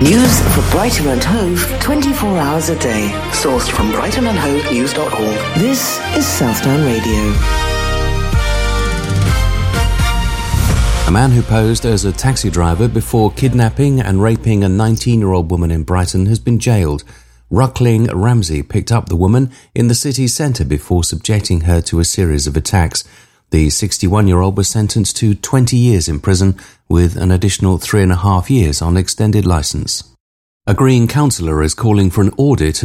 News for Brighton and Hove 24 hours a day. Sourced from brightonandhovenews.org. This is Southdown Radio. A man who posed as a taxi driver before kidnapping and raping a 19-year-old woman in Brighton has been jailed. Ruckling Ramsey picked up the woman in the city centre before subjecting her to a series of attacks. The 61-year-old was sentenced to 20 years in prison with an additional 3.5 years on extended licence. A Green councillor is calling for an audit